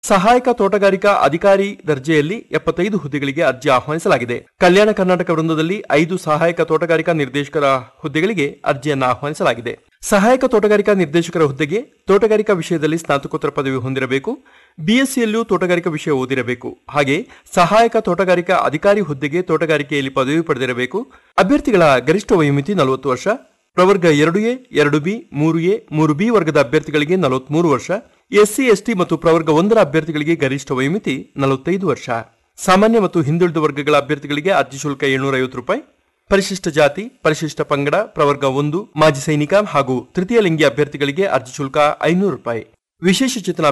ಸಹಾಯಕ ತೋಟಗಾರಿಕಾ ಅಧಿಕಾರಿ ದರ್ಜೆಯಲ್ಲಿ 75 ಹುದ್ದೆಗಳಿಗೆ ಅರ್ಜಿ ಆಹ್ವಾನಿಸಲಾಗಿದೆ. ಕಲ್ಯಾಣ ಕರ್ನಾಟಕ ವೃಂದದಲ್ಲಿ 5 ಸಹಾಯಕ ತೋಟಗಾರಿಕಾ ನಿರ್ದೇಶಕರ ಹುದ್ದೆಗಳಿಗೆ ಅರ್ಜಿಯನ್ನು ಆಹ್ವಾನಿಸಲಾಗಿದೆ. ಸಹಾಯಕ ತೋಟಗಾರಿಕಾ ನಿರ್ದೇಶಕರ ಹುದ್ದೆಗೆ ತೋಟಗಾರಿಕಾ ವಿಷಯದಲ್ಲಿ ಸ್ನಾತಕೋತ್ತರ ಪದವಿ ಹೊಂದಿರಬೇಕು, ಬಿಎಸ್ಸಿಯಲ್ಲೂ ತೋಟಗಾರಿಕಾ ವಿಷಯ ಓದಿರಬೇಕು. ಹಾಗೆ ಸಹಾಯಕ ತೋಟಗಾರಿಕಾ ಅಧಿಕಾರಿ ಹುದ್ದೆಗೆ ತೋಟಗಾರಿಕೆಯಲ್ಲಿ ಪದವಿ ಪಡೆದಿರಬೇಕು. ಅಭ್ಯರ್ಥಿಗಳ ಗರಿಷ್ಠ ವಯೋಮಿತಿ 40 ವರ್ಷ. ಪ್ರವರ್ಗ 2ಎ, 2ಬಿ, 3ಎ, 3ಬಿ ವರ್ಗದ ಅಭ್ಯರ್ಥಿಗಳಿಗೆ 43 ವರ್ಷ. ಎಸ್ಸಿ, ಎಸ್ಟಿ ಮತ್ತು ಪ್ರವರ್ಗ 1ರ ಅಭ್ಯರ್ಥಿಗಳಿಗೆ ಗರಿಷ್ಠ ವಯೋಮಿತಿ 45 ವರ್ಷ. ಸಾಮಾನ್ಯ ಮತ್ತು ಹಿಂದುಳಿದ ವರ್ಗಗಳ ಅಭ್ಯರ್ಥಿಗಳಿಗೆ ಅರ್ಜಿ ಶುಲ್ಕ 750 ರೂಪಾಯಿ. ಪರಿಶಿಷ್ಟ ಜಾತಿ, ಪರಿಶಿಷ್ಟ ಪಂಗಡ, ಪ್ರವರ್ಗ 1, ಮಾಜಿ ಸೈನಿಕ ಹಾಗೂ ತೃತೀಯ ಲಿಂಗಿ ಅಭ್ಯರ್ಥಿಗಳಿಗೆ ಅರ್ಜಿ ಶುಲ್ಕ 500 ರೂಪಾಯಿ. ವಿಶೇಷ ಚೇತನ